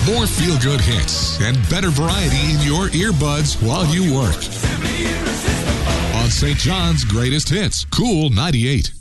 More feel-good hits and better variety in your earbuds while you work. On St. John's Greatest Hits, Cool 98.